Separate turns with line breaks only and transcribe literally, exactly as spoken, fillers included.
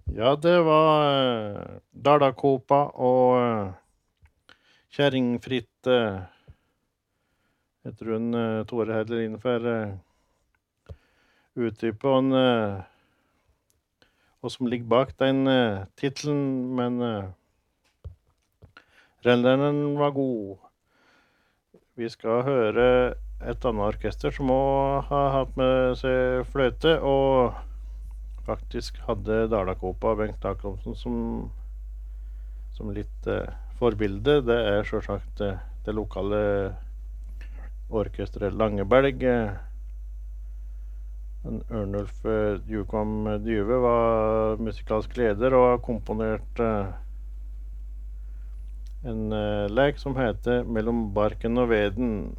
Ja, det var eh, Dalakopa og eh, Kjerringfritt. Eh, jeg tror en eh, Tore heller innenfor eh, utdype og en eh, og som ligger bak den eh, titlen, men eh, renderen var god. Vi skal høre et annet orkester som også har hatt med seg fløte, og faktisk hadde Dalakopa og Bengt Akselsen som, som litt eh, forbilde. Det er selvsagt eh, det lokale orkestret Langebelg. Eh, en Ørnulf eh, Djukvam Dyve var musikalsk leder og har komponert eh, en eh, lek som heter Mellom barken og veden.